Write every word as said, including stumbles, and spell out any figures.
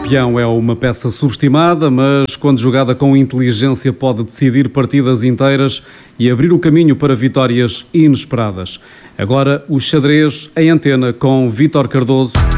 peão é uma peça subestimada, mas quando jogada com inteligência pode decidir partidas inteiras e abrir o caminho para vitórias inesperadas. Agora o xadrez em antena com Vítor Cardoso.